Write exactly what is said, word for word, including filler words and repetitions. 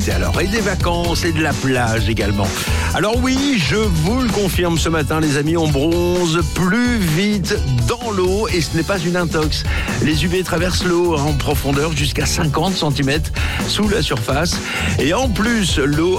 l'activité alors, et des vacances et de la plage également. Alors oui, je vous le confirme ce matin les amis, on bronze plus vite dans l'eau et ce n'est pas une intox. Les U V traversent l'eau en profondeur jusqu'à cinquante centimètres sous la surface et en plus l'eau